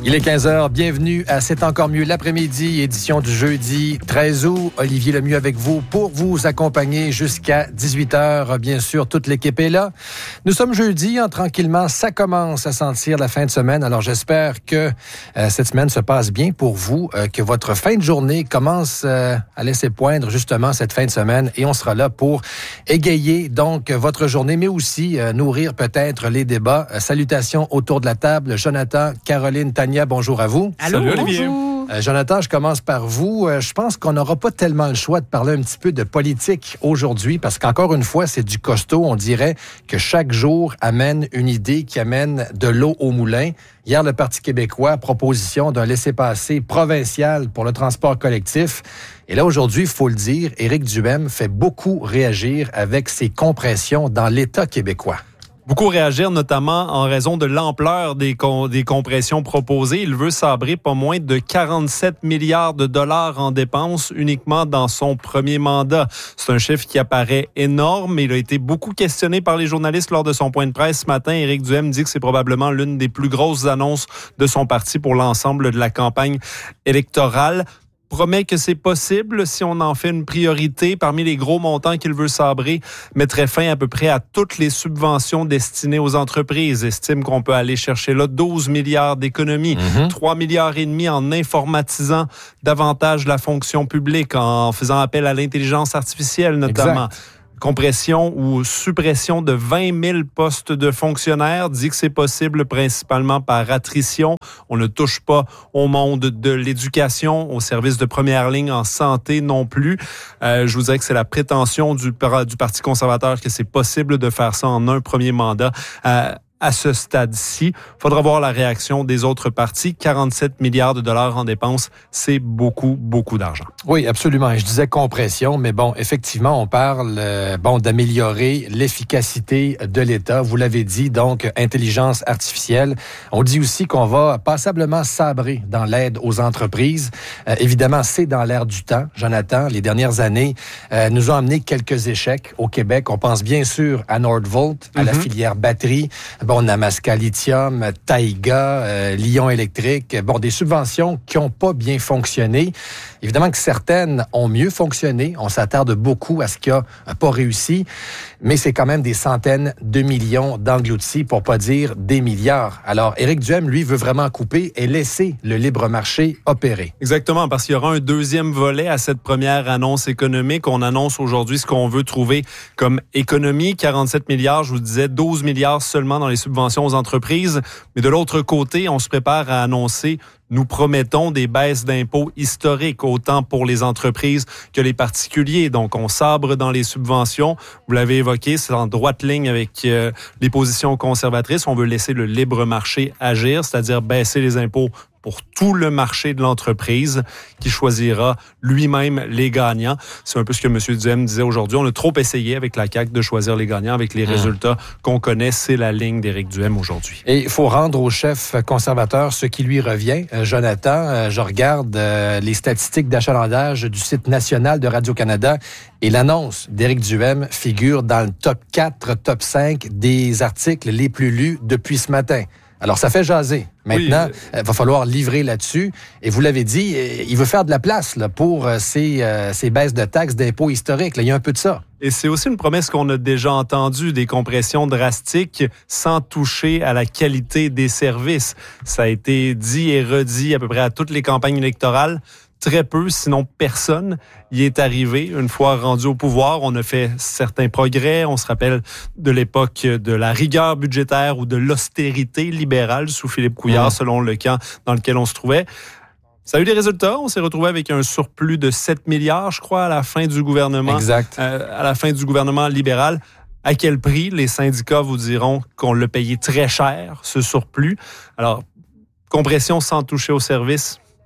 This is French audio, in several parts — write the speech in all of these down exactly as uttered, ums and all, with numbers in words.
Il est quinze heures, bienvenue à C'est encore mieux l'après-midi, édition du jeudi treize août. Olivier Lemieux avec vous pour vous accompagner jusqu'à dix-huit heures. Bien sûr, toute l'équipe est là. Nous sommes jeudi, hein, tranquillement, ça commence à sentir la fin de semaine. Alors j'espère que euh, cette semaine se passe bien pour vous, euh, que votre fin de journée commence euh, à laisser poindre justement cette fin de semaine et on sera là pour égayer donc votre journée, mais aussi euh, nourrir peut-être les débats. Euh, salutations autour de la table, Jonathan, Caroline, Tania. Bonjour à vous. Allô, Salut Olivier. Euh, Jonathan, je commence par vous. Euh, je pense qu'on n'aura pas tellement le choix de parler un petit peu de politique aujourd'hui parce qu'encore une fois, c'est du costaud. On dirait que chaque jour amène une idée qui amène de l'eau au moulin. Hier, le Parti québécois, proposition d'un laissez-passer provincial pour le transport collectif. Et là, aujourd'hui, il faut le dire, Éric Duhem fait beaucoup réagir avec ses compressions dans l'État québécois. Beaucoup réagir, notamment en raison de l'ampleur des, com- des compressions proposées. Il veut sabrer pas moins de quarante-sept milliards de dollars en dépenses uniquement dans son premier mandat. C'est un chiffre qui apparaît énorme. Il a été beaucoup questionné par les journalistes lors de son point de presse ce matin. Éric Duhem dit que c'est probablement l'une des plus grosses annonces de son parti pour l'ensemble de la campagne électorale. Promet que c'est possible si on en fait une priorité. Parmi les gros montants qu'il veut sabrer, mettrait fin à peu près à toutes les subventions destinées aux entreprises. Estime qu'on peut aller chercher là douze milliards d'économies, mm-hmm. trois milliards et demi en informatisant davantage la fonction publique, en faisant appel à l'intelligence artificielle notamment. Exact. Compression ou suppression de vingt mille postes de fonctionnaires, dit que c'est possible principalement par attrition. On ne touche pas au monde de l'éducation, aux services de première ligne en santé non plus. Euh, je vous dirais que c'est la prétention du, du Parti conservateur que c'est possible de faire ça en un premier mandat. Euh, À ce stade-ci, il faudra voir la réaction des autres partis. quarante-sept milliards de dollars en dépenses, c'est beaucoup, beaucoup d'argent. Oui, absolument. Je disais compression, mais bon, effectivement, on parle euh, bon d'améliorer l'efficacité de l'État. Vous l'avez dit, donc, intelligence artificielle. On dit aussi qu'on va passablement sabrer dans l'aide aux entreprises. Euh, évidemment, c'est dans l'air du temps. Jonathan, les dernières années euh, nous ont amené quelques échecs au Québec. On pense bien sûr à Nordvolt, à mm-hmm. la filière batterie. Bon, Namaska Lithium, Taïga, euh, Lion électrique, bon, des subventions qui n'ont pas bien fonctionné. Évidemment que certaines ont mieux fonctionné. On s'attarde beaucoup à ce qui n'a pas réussi, mais c'est quand même des centaines de millions d'engloutis, pour pas dire des milliards. Alors, Éric Duhem, lui, veut vraiment couper et laisser le libre marché opérer. Exactement, parce qu'il y aura un deuxième volet à cette première annonce économique. On annonce aujourd'hui ce qu'on veut trouver comme économie. quarante-sept milliards, je vous disais, douze milliards seulement dans les subventions aux entreprises. Mais de l'autre côté, on se prépare à annoncer, nous promettons des baisses d'impôts historiques, autant pour les entreprises que les particuliers. Donc, on sabre dans les subventions. Vous l'avez évoqué, c'est en droite ligne avec euh, les positions conservatrices. On veut laisser le libre marché agir, c'est-à-dire baisser les impôts pour tout le marché de l'entreprise qui choisira lui-même les gagnants. C'est un peu ce que M. Duhem disait aujourd'hui. On a trop essayé avec la C A Q de choisir les gagnants. Avec les mmh. résultats qu'on connaît, c'est la ligne d'Éric Duhem aujourd'hui. Et il faut rendre au chef conservateur ce qui lui revient. Euh, Jonathan, euh, je regarde euh, les statistiques d'achalandage du site national de Radio-Canada et l'annonce d'Éric Duhem figure dans le top quatre, top cinq des articles les plus lus depuis ce matin. Alors, ça fait jaser. Maintenant, il oui, euh... va falloir livrer là-dessus. Et vous l'avez dit, il veut faire de la place là, pour euh, ces, euh, ces baisses de taxes, d'impôts historiques. Là, il y a un peu de ça. Et c'est aussi une promesse qu'on a déjà entendue, des compressions drastiques sans toucher à la qualité des services. Ça a été dit et redit à peu près à toutes les campagnes électorales. Très peu, sinon personne, y est arrivé. Une fois rendu au pouvoir, on a fait certains progrès. On se rappelle de l'époque de la rigueur budgétaire ou de l'austérité libérale sous Philippe Couillard, mmh. selon le camp dans lequel on se trouvait. Ça a eu des résultats. On s'est retrouvé avec un surplus de sept milliards, je crois, à la fin du gouvernement. Exact. Euh, à la fin du gouvernement libéral. À quel prix? Les syndicats vous diront qu'on l'a payé très cher, ce surplus. Alors, compression sans toucher au service.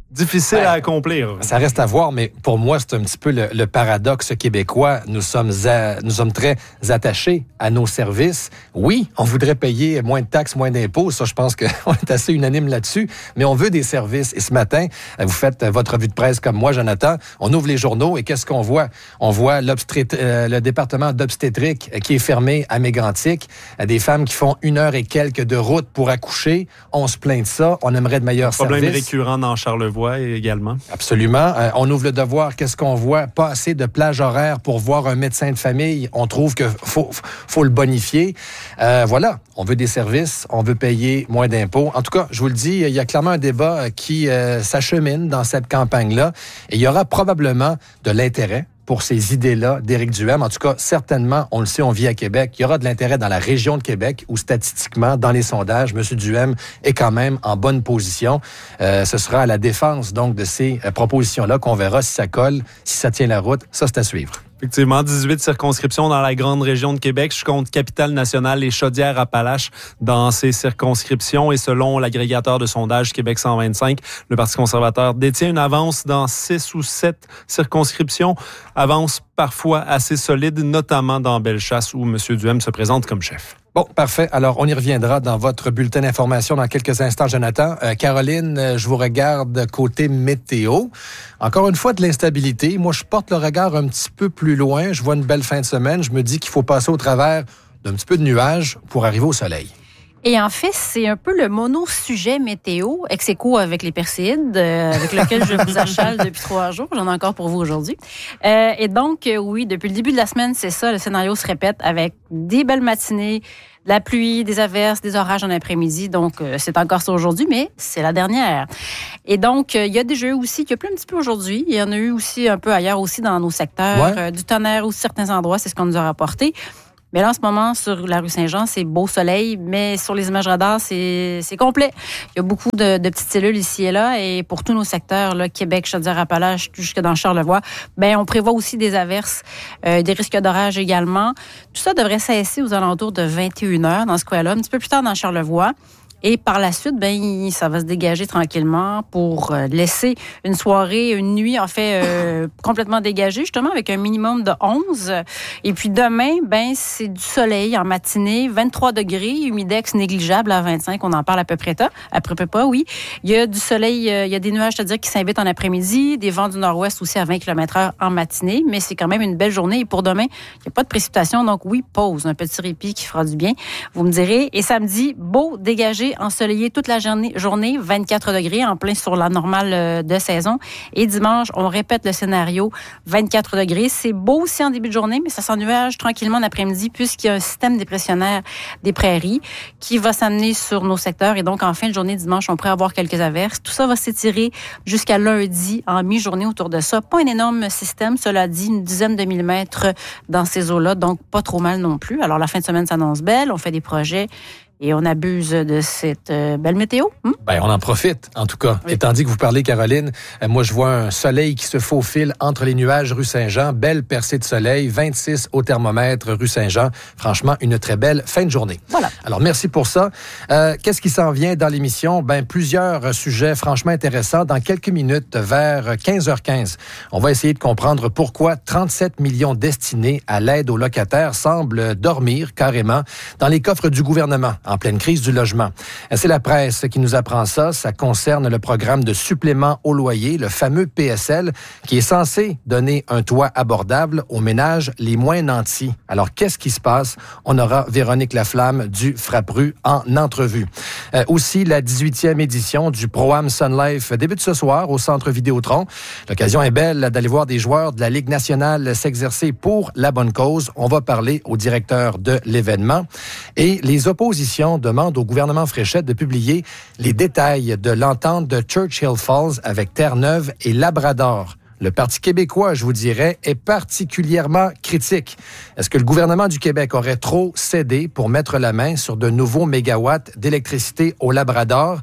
Difficile à accomplir. Ça reste à voir, mais pour moi, c'est un petit peu le, le paradoxe québécois. Nous sommes, à, nous sommes très attachés à nos services. Oui, on voudrait payer moins de taxes, moins d'impôts. Ça, je pense qu'on est assez unanime là-dessus. Mais on veut des services. Et ce matin, vous faites votre revue de presse comme moi, Jonathan. On ouvre les journaux et qu'est-ce qu'on voit? On voit euh, le département d'obstétrique qui est fermé à Mégantic. Des femmes qui font une heure et quelques de route pour accoucher. On se plaint de ça. On aimerait de meilleurs Problème services. Problème récurrent dans Charlevoix également. Absolument. Euh, on ouvre le devoir. Qu'est-ce qu'on voit? Pas assez de plage horaire pour voir un médecin de famille. On trouve qu'il faut, faut le bonifier. Euh, voilà. On veut des services. On veut payer moins d'impôts. En tout cas, je vous le dis, il y a clairement un débat qui euh, s'achemine dans cette campagne-là. Et il y aura probablement de l'intérêt pour ces idées-là d'Éric Duhem. En tout cas, certainement, on le sait, on vit à Québec. Il y aura de l'intérêt dans la région de Québec où, statistiquement, dans les sondages, M. Duhem est quand même en bonne position. Euh, ce sera à la défense, donc, de ces euh, propositions-là qu'on verra si ça colle, si ça tient la route. Ça, c'est à suivre. Effectivement, dix-huit circonscriptions dans la grande région de Québec. Je compte Capitale-Nationale et Chaudière-Appalaches dans ces circonscriptions. Et selon l'agrégateur de sondage Québec cent vingt-cinq, le Parti conservateur détient une avance dans six ou sept circonscriptions. Avance parfois assez solide, notamment dans Bellechasse où M. Duhem se présente comme chef. Bon, parfait. Alors, on y reviendra dans votre bulletin d'information dans quelques instants, Jonathan. Euh, Caroline, euh, je vous regarde côté météo. Encore une fois, de l'instabilité. Moi, je porte le regard un petit peu plus loin. Je vois une belle fin de semaine. Je me dis qu'il faut passer au travers d'un petit peu de nuages pour arriver au soleil. Et en fait, c'est un peu le mono-sujet météo, ex aequo avec les Perséides, euh, avec lequel je vous achale depuis trois jours. J'en ai encore pour vous aujourd'hui. Euh, et donc, euh, oui, depuis le début de la semaine, c'est ça, le scénario se répète avec des belles matinées, de la pluie, des averses, des orages en après-midi. Donc, euh, c'est encore ça aujourd'hui, mais c'est la dernière. Et donc, euh, il y a des jeux aussi qui a plu un petit peu aujourd'hui. Il y en a eu aussi un peu ailleurs aussi dans nos secteurs. Ouais. Euh, du tonnerre ou certains endroits, c'est ce qu'on nous a rapporté. Mais là, en ce moment, sur la rue Saint-Jean, c'est beau soleil, mais sur les images radars, c'est, c'est complet. Il y a beaucoup de, de petites cellules ici et là, et pour tous nos secteurs, là, Québec, Chaudière-Appalaches, jusque dans Charlevoix, ben, on prévoit aussi des averses, euh, des risques d'orage également. Tout ça devrait cesser aux alentours de vingt et une heures dans ce coin-là, un petit peu plus tard dans Charlevoix. Et par la suite, ben, ça va se dégager tranquillement pour laisser une soirée, une nuit, en fait, euh, complètement dégagée, justement, avec un minimum de onze. Et puis demain, ben, c'est du soleil en matinée, vingt-trois degrés, humidex négligeable à vingt-cinq. On en parle à peu près pas, à peu près pas, oui. Il y a du soleil, il y a des nuages, c'est-à-dire qui s'invitent en après-midi, des vents du nord-ouest aussi à vingt kilomètres heure en matinée, mais c'est quand même une belle journée. Et pour demain, il n'y a pas de précipitation, donc oui, pause, un petit répit qui fera du bien, vous me direz. Et samedi, beau, dégagé, ensoleillé toute la journée, journée, vingt-quatre degrés, en plein sur la normale de saison. Et dimanche, on répète le scénario, vingt-quatre degrés. C'est beau aussi en début de journée, mais ça s'ennuage tranquillement en après-midi puisqu'il y a un système dépressionnaire des prairies qui va s'amener sur nos secteurs. Et donc, en fin de journée, dimanche, on pourrait avoir quelques averses. Tout ça va s'étirer jusqu'à lundi, en mi-journée autour de ça. Pas un énorme système, cela dit, une dizaine de millimètres dans ces eaux-là, donc pas trop mal non plus. Alors, la fin de semaine s'annonce belle, on fait des projets et on abuse de cette euh, belle météo. Hum? Ben, on en profite, en tout cas. Oui. Et tandis que vous parlez, Caroline, euh, moi, je vois un soleil qui se faufile entre les nuages rue Saint-Jean. Belle percée de soleil, vingt-six au thermomètre rue Saint-Jean. Franchement, une très belle fin de journée. Voilà. Alors, merci pour ça. Euh, qu'est-ce qui s'en vient dans l'émission? Ben, plusieurs sujets franchement intéressants. Dans quelques minutes, vers quinze heures quinze, on va essayer de comprendre pourquoi trente-sept millions destinés à l'aide aux locataires semblent dormir carrément dans les coffres du gouvernement en pleine crise du logement. C'est la presse qui nous apprend ça. Ça concerne le programme de supplément au loyer, le fameux P S L, qui est censé donner un toit abordable aux ménages les moins nantis. Alors, qu'est-ce qui se passe? On aura Véronique Laflamme du Frappru en entrevue. Euh, aussi, la dix-huitième édition du Pro-Am Sun Life débute ce soir au Centre Vidéotron. L'occasion est belle d'aller voir des joueurs de la Ligue nationale s'exercer pour la bonne cause. On va parler au directeur de l'événement. Et les oppositions demandent au gouvernement Fréchette de publier les détails de l'entente de Churchill Falls avec Terre-Neuve et Labrador. Le Parti québécois, je vous dirais, est particulièrement critique. Est-ce que le gouvernement du Québec aurait trop cédé pour mettre la main sur de nouveaux mégawatts d'électricité au Labrador?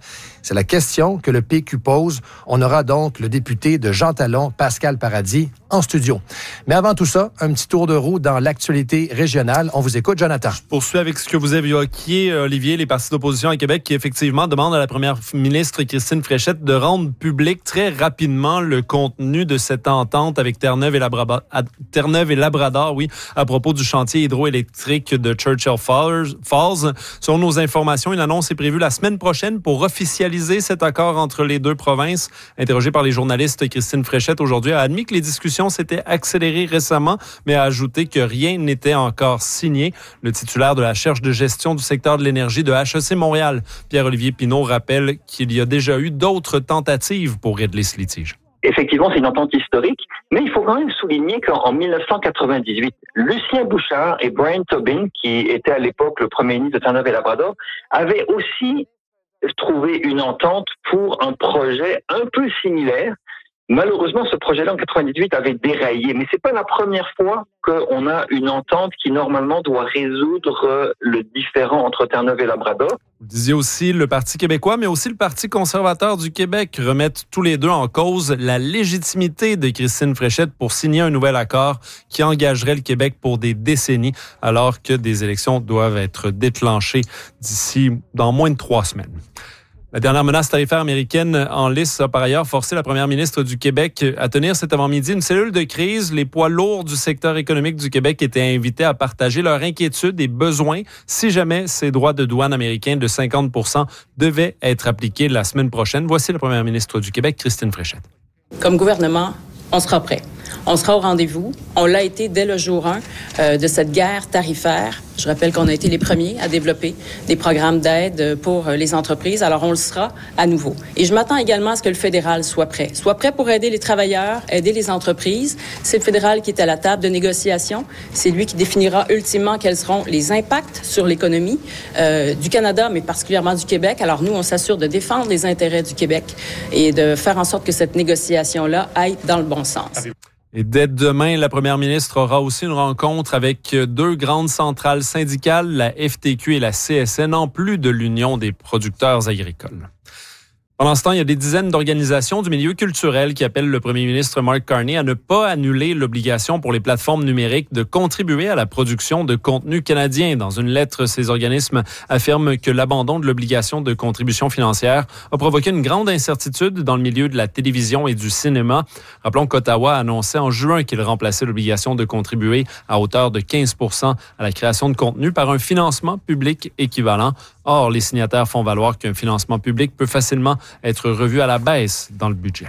C'est la question que le P Q pose. On aura donc le député de Jean Talon, Pascal Paradis, en studio. Mais avant tout ça, un petit tour de roue dans l'actualité régionale. On vous écoute, Jonathan. Je poursuis avec ce que vous évoquiez, Olivier, les partis d'opposition à Québec qui effectivement demandent à la première ministre Christine Fréchette de rendre public très rapidement le contenu de cette entente avec Terre-Neuve et Labrador, Terre-Neuve et Labrador, oui, à propos du chantier hydroélectrique de Churchill Falls. Selon nos informations, une annonce est prévue la semaine prochaine pour officialiser cet accord entre les deux provinces. Interrogée par les journalistes, Christine Fréchette aujourd'hui a admis que les discussions s'étaient accélérées récemment, mais a ajouté que rien n'était encore signé. Le titulaire de la recherche de gestion du secteur de l'énergie de H E C Montréal, Pierre-Olivier Pinault, rappelle qu'il y a déjà eu d'autres tentatives pour régler ce litige. Effectivement, c'est une entente historique, mais il faut quand même souligner qu'en dix-neuf cent quatre-vingt-dix-huit, Lucien Bouchard et Brian Tobin, qui était à l'époque le premier ministre de Terre-Neuve et Labrador, avaient aussi trouvé une entente pour un projet un peu similaire. Malheureusement, ce projet-là, en quatre-vingt-dix-huit, avait déraillé. Mais c'est pas la première fois qu'on a une entente qui, normalement, doit résoudre le différend entre Terre-Neuve et Labrador. Vous disiez aussi le Parti québécois, mais aussi le Parti conservateur du Québec remettent tous les deux en cause la légitimité de Christine Fréchette pour signer un nouvel accord qui engagerait le Québec pour des décennies, alors que des élections doivent être déclenchées d'ici dans moins de trois semaines. La dernière menace tarifaire américaine en lice a par ailleurs forcé la première ministre du Québec à tenir cet avant-midi une cellule de crise. Les poids lourds du secteur économique du Québec étaient invités à partager leurs inquiétudes et besoins si jamais ces droits de douane américains de cinquante pour cent devaient être appliqués la semaine prochaine. Voici la première ministre du Québec, Christine Fréchette. Comme gouvernement, on sera prêt. On sera au rendez-vous. On l'a été dès le jour un euh, de cette guerre tarifaire. Je rappelle qu'on a été les premiers à développer des programmes d'aide pour les entreprises. Alors, on le sera à nouveau. Et je m'attends également à ce que le fédéral soit prêt. Soit prêt pour aider les travailleurs, aider les entreprises. C'est le fédéral qui est à la table de négociation. C'est lui qui définira ultimement quels seront les impacts sur l'économie euh, du Canada, mais particulièrement du Québec. Alors, nous, on s'assure de défendre les intérêts du Québec et de faire en sorte que cette négociation-là aille dans le bon sens. Et dès demain, la première ministre aura aussi une rencontre avec deux grandes centrales syndicales, la F T Q et la C S N, en plus de l'Union des producteurs agricoles. Pendant ce temps, il y a des dizaines d'organisations du milieu culturel qui appellent le premier ministre Mark Carney à ne pas annuler l'obligation pour les plateformes numériques de contribuer à la production de contenu canadien. Dans une lettre, ces organismes affirment que l'abandon de l'obligation de contribution financière a provoqué une grande incertitude dans le milieu de la télévision et du cinéma. Rappelons qu'Ottawa a annoncé en juin qu'il remplaçait l'obligation de contribuer à hauteur de quinze pour cent à la création de contenu par un financement public équivalent. Or, les signataires font valoir qu'un financement public peut facilement être revu à la baisse dans le budget.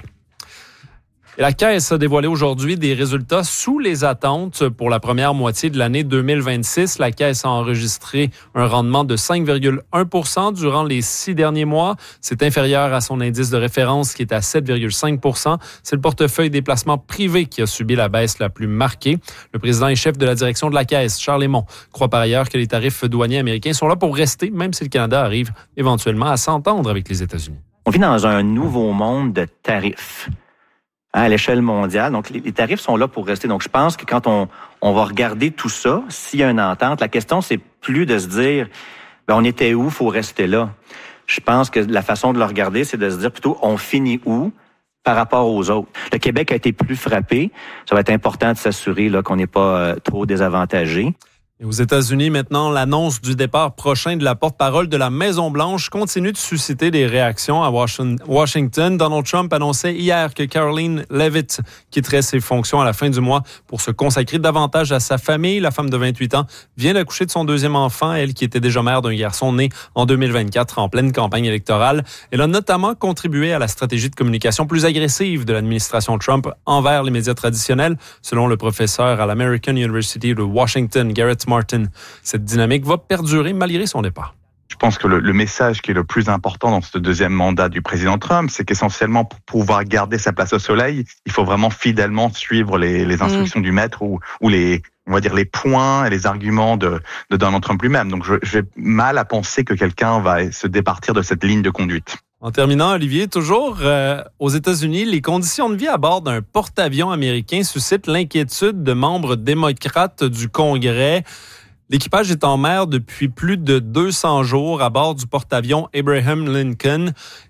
Et la Caisse a dévoilé aujourd'hui des résultats sous les attentes pour la première moitié de l'année deux mille vingt-six. La Caisse a enregistré un rendement de cinq virgule un pour cent durant les six derniers mois. C'est inférieur à son indice de référence qui est à sept virgule cinq pour cent. C'est le portefeuille des placements privés qui a subi la baisse la plus marquée. Le président et chef de la direction de la Caisse, Charles Lemont, croit par ailleurs que les tarifs douaniers américains sont là pour rester, même si le Canada arrive éventuellement à s'entendre avec les États-Unis. On vit dans un nouveau monde de tarifs à l'échelle mondiale. Donc, les tarifs sont là pour rester. Donc, je pense que quand on, on va regarder tout ça, s'il y a une entente, la question, c'est plus de se dire, ben, on était où, faut rester là. Je pense que la façon de le regarder, c'est de se dire plutôt, on finit où par rapport aux autres. Le Québec a été plus frappé. Ça va être important de s'assurer là, qu'on n'est pas euh, trop désavantagé. Et aux États-Unis, maintenant, l'annonce du départ prochain de la porte-parole de la Maison-Blanche continue de susciter des réactions à Washington. Donald Trump annonçait hier que Karoline Leavitt quitterait ses fonctions à la fin du mois pour se consacrer davantage à sa famille. La femme de vingt-huit ans vient d'accoucher de son deuxième enfant, elle qui était déjà mère d'un garçon né en deux mille vingt-quatre en pleine campagne électorale. Elle a notamment contribué à la stratégie de communication plus agressive de l'administration Trump envers les médias traditionnels, selon le professeur à l'American University de Washington, Garrett Martin. Cette dynamique va perdurer malgré son départ. Je pense que le, le message qui est le plus important dans ce deuxième mandat du président Trump, c'est qu'essentiellement, pour pouvoir garder sa place au soleil, il faut vraiment fidèlement suivre les, les instructions mmh. du maître ou, ou les, on va dire, les points et les arguments de, de Donald Trump lui-même. Donc, je, j'ai mal à penser que quelqu'un va se départir de cette ligne de conduite. En terminant, Olivier, toujours euh, aux États-Unis, les conditions de vie à bord d'un porte-avions américain suscitent l'inquiétude de membres démocrates du Congrès. L'équipage est en mer depuis plus de deux cents jours à bord du porte-avions Abraham Lincoln.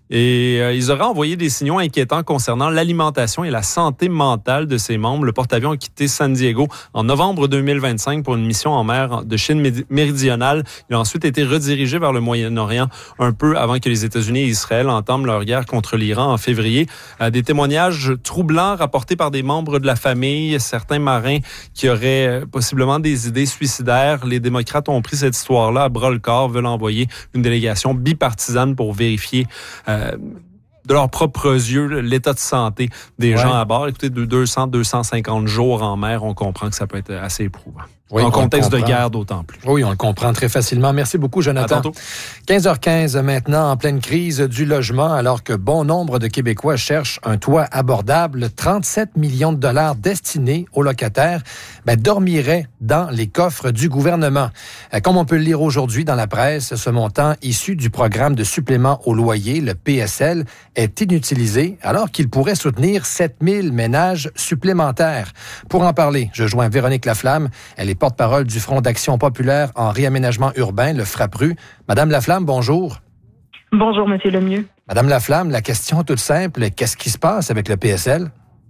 Et euh, ils auraient envoyé des signaux inquiétants concernant l'alimentation et la santé mentale de ses membres. Le porte-avions a quitté San Diego en novembre deux mille vingt-cinq pour une mission en mer de Chine méridionale. Il a ensuite été redirigé vers le Moyen-Orient un peu avant que les États-Unis et Israël entament leur guerre contre l'Iran en février. Euh, des témoignages troublants rapportés par des membres de la famille, certains marins qui auraient possiblement des idées suicidaires. Les démocrates ont pris cette histoire-là à bras-le-corps, veulent envoyer une délégation bipartisane pour vérifier euh, de leurs propres yeux l'état de santé des ouais. gens à bord. Écoutez, de deux cents à deux cent cinquante jours en mer, on comprend que ça peut être assez éprouvant. Oui, en contexte de guerre, d'autant plus. Oui, on le comprend très facilement. Merci beaucoup, Jonathan. À tantôt. quinze heures quinze maintenant, en pleine crise du logement, alors que bon nombre de Québécois cherchent un toit abordable, trente-sept millions de dollars destinés aux locataires ben, dormiraient dans les coffres du gouvernement. Comme on peut le lire aujourd'hui dans la presse, ce montant issu du programme de supplément au loyer, le P S L, est inutilisé alors qu'il pourrait soutenir sept mille ménages supplémentaires. Pour en parler, je joins Véronique Laflamme. Elle est porte-parole du Front d'action populaire en réaménagement urbain, le FRAPRU. Madame Laflamme, bonjour. Bonjour, Monsieur Lemieux. Madame Laflamme, la question toute simple, qu'est-ce qui se passe avec le P S L?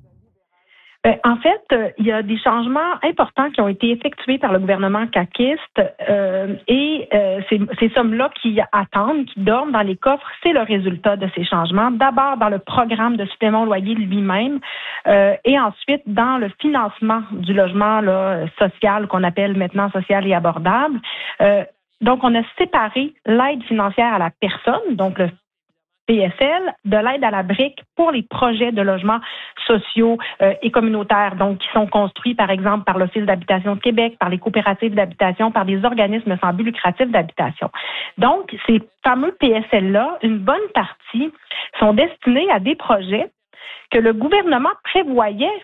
Euh, en fait, euh, il y a des changements importants qui ont été effectués par le gouvernement caquiste euh, et euh, ces, ces sommes-là qui attendent, qui dorment dans les coffres, c'est le résultat de ces changements. D'abord dans le programme de supplément au loyer lui-même euh, et ensuite dans le financement du logement là, social qu'on appelle maintenant social et abordable. Euh, donc, on a séparé l'aide financière à la personne, donc le P S L, de l'aide à la brique pour les projets de logements sociaux euh, et communautaires, donc qui sont construits, par exemple, par l'Office d'habitation de Québec, par les coopératives d'habitation, par des organismes sans but lucratif d'habitation. Donc, ces fameux P S L-là, une bonne partie, sont destinés à des projets que le gouvernement prévoyait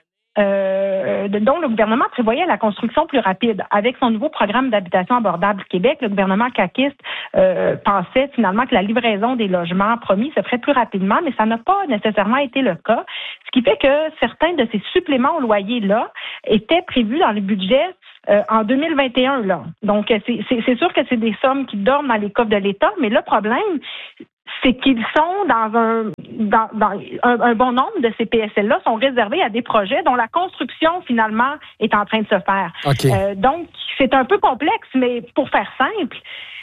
Euh, dont le gouvernement prévoyait la construction plus rapide. Avec son nouveau programme d'habitation abordable Québec, le gouvernement caquiste euh, pensait finalement que la livraison des logements promis se ferait plus rapidement, mais ça n'a pas nécessairement été le cas. Ce qui fait que certains de ces suppléments au loyer-là étaient prévus dans le budget euh, en deux mille vingt et un. Là. Donc, c'est, c'est, c'est sûr que c'est des sommes qui dorment dans les coffres de l'État, mais le problème, c'est qu'ils sont dans un dans, dans un, un bon nombre de ces P S L-là sont réservés à des projets dont la construction, finalement, est en train de se faire. Okay. Euh, donc, c'est un peu complexe, mais pour faire simple,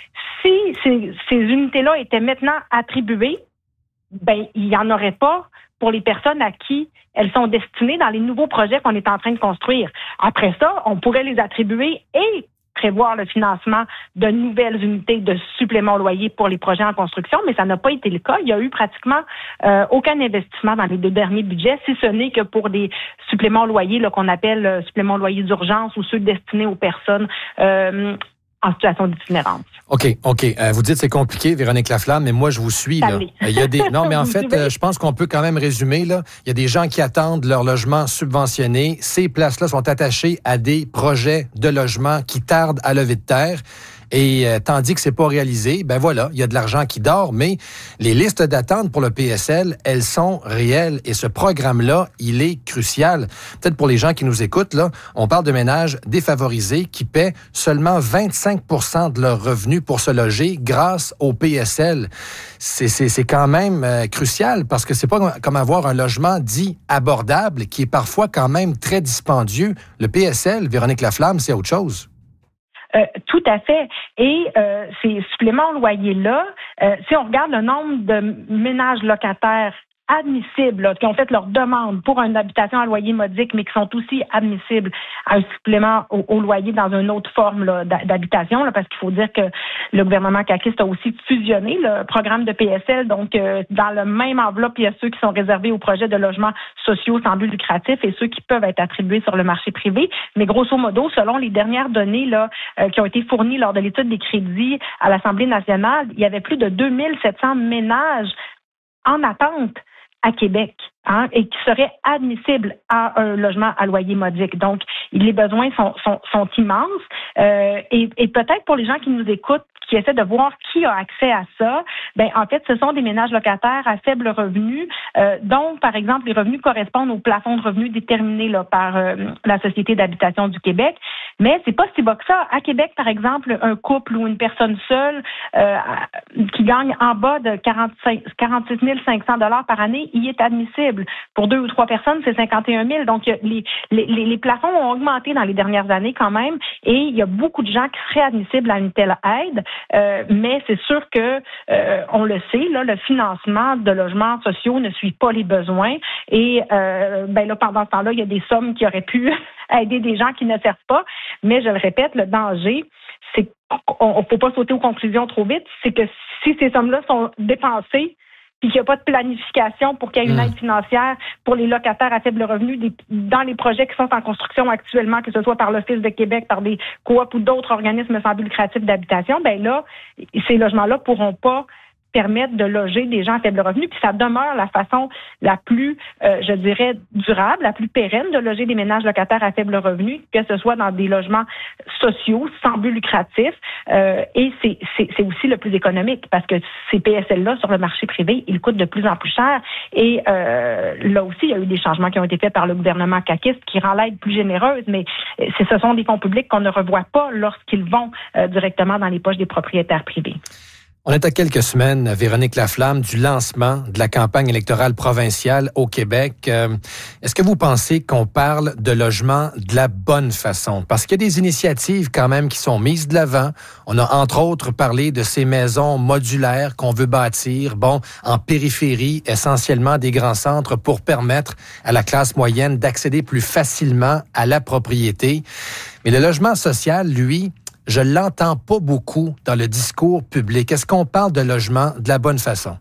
si ces, ces unités-là étaient maintenant attribuées, ben il n'y en aurait pas pour les personnes à qui elles sont destinées dans les nouveaux projets qu'on est en train de construire. Après ça, on pourrait les attribuer et prévoir le financement de nouvelles unités de supplément au loyer pour les projets en construction, mais ça n'a pas été le cas. Il y a eu pratiquement euh, aucun investissement dans les deux derniers budgets, si ce n'est que pour des suppléments au loyer là, qu'on appelle euh, suppléments au loyer d'urgence ou ceux destinés aux personnes euh, en situation d'itinérance. OK, OK. Euh, vous dites que c'est compliqué, Véronique Laflamme, mais moi, je vous suis. Là. Il y a des... Non, mais en fait, euh, je pense qu'on peut quand même résumer. Là. Il y a des gens qui attendent leur logement subventionné. Ces places-là sont attachées à des projets de logement qui tardent à lever de terre. Et euh, tandis que c'est pas réalisé, ben voilà, il y a de l'argent qui dort, mais les listes d'attente pour le P S L, elles sont réelles. Et ce programme-là, il est crucial. Peut-être pour les gens qui nous écoutent, là, on parle de ménages défavorisés qui paient seulement vingt-cinq pour cent de leurs revenus pour se loger grâce au P S L. C'est, c'est, c'est quand même euh, crucial parce que c'est pas comme avoir un logement dit abordable qui est parfois quand même très dispendieux. Le P S L, Véronique Laflamme, c'est autre chose. Euh, tout à fait. Et euh, ces suppléments au loyer-là, euh, si on regarde le nombre de ménages locataires admissibles, là, qui ont fait leur demande pour une habitation à loyer modique, mais qui sont aussi admissibles à un supplément au, au loyer dans une autre forme là, d'habitation, là, parce qu'il faut dire que le gouvernement caquiste a aussi fusionné le programme de P S L. Donc, euh, dans le même enveloppe, il y a ceux qui sont réservés aux projets de logements sociaux sans but lucratif et ceux qui peuvent être attribués sur le marché privé. Mais grosso modo, selon les dernières données là, euh, qui ont été fournies lors de l'étude des crédits à l'Assemblée nationale, il y avait plus de deux mille sept cents ménages en attente à Québec. Hein, et qui serait admissible à un logement à loyer modique. Donc, les besoins sont, sont, sont immenses. Euh, et, et peut-être pour les gens qui nous écoutent, qui essaient de voir qui a accès à ça, ben en fait, ce sont des ménages locataires à faible revenu, euh, dont, par exemple, les revenus correspondent au plafond de revenus déterminé là, par euh, la Société d'habitation du Québec. Mais c'est pas si bas que ça. À Québec, par exemple, un couple ou une personne seule euh, qui gagne en bas de quarante-cinq, quarante-six mille cinq cents dollars par année, y est admissible. Pour deux ou trois personnes, c'est cinquante et un mille. Donc, les, les, les plafonds ont augmenté dans les dernières années quand même, et il y a beaucoup de gens qui seraient admissibles à une telle aide. Euh, mais c'est sûr que, euh, on le sait, là, le financement de logements sociaux ne suit pas les besoins. Et euh, ben là, pendant ce temps-là, il y a des sommes qui auraient pu aider des gens qui ne servent pas. Mais je le répète, le danger, c'est qu'on ne faut pas sauter aux conclusions trop vite. C'est que si ces sommes-là sont dépensées, puis qu'il n'y a pas de planification pour qu'il y ait une aide financière pour les locataires à faible revenu des, dans les projets qui sont en construction actuellement, que ce soit par l'Office de Québec, par des coops ou d'autres organismes sans but lucratif d'habitation, ben là, ces logements-là pourront pas permettre de loger des gens à faible revenu, puis ça demeure la façon la plus, euh, je dirais, durable, la plus pérenne de loger des ménages locataires à faible revenu, que ce soit dans des logements sociaux, sans but lucratif, euh, et c'est, c'est, c'est aussi le plus économique, parce que ces P S L-là, sur le marché privé, ils coûtent de plus en plus cher, et euh, là aussi, il y a eu des changements qui ont été faits par le gouvernement caquiste qui rend l'aide plus généreuse, mais c'est, ce sont des fonds publics qu'on ne revoit pas lorsqu'ils vont euh, directement dans les poches des propriétaires privés. On est à quelques semaines, Véronique Laflamme, du lancement de la campagne électorale provinciale au Québec. Euh, est-ce que vous pensez qu'on parle de logement de la bonne façon? Parce qu'il y a des initiatives quand même qui sont mises de l'avant. On a entre autres parlé de ces maisons modulaires qu'on veut bâtir, bon, en périphérie, essentiellement des grands centres, pour permettre à la classe moyenne d'accéder plus facilement à la propriété. Mais le logement social, lui, je l'entends pas beaucoup dans le discours public. Est-ce qu'on parle de logement de la bonne façon?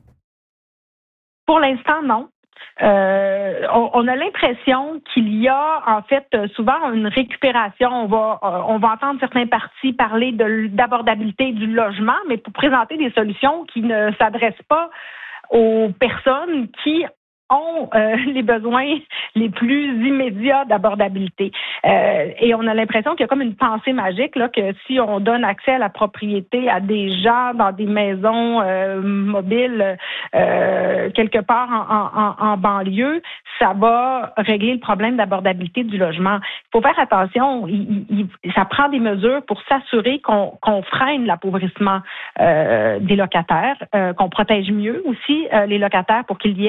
Pour l'instant, non. Euh, on, on a l'impression qu'il y a en fait souvent une récupération. On va euh, on va entendre certains partis parler de d'abordabilité du logement, mais pour présenter des solutions qui ne s'adressent pas aux personnes qui ont euh, les besoins les plus immédiats d'abordabilité. Euh, et on a l'impression qu'il y a comme une pensée magique là, que si on donne accès à la propriété à des gens dans des maisons euh, mobiles euh, quelque part en, en, en banlieue, ça va régler le problème d'abordabilité du logement. Il faut faire attention, il, il, ça prend des mesures pour s'assurer qu'on, qu'on freine l'appauvrissement euh, des locataires, euh, qu'on protège mieux aussi euh, les locataires pour qu'il y ait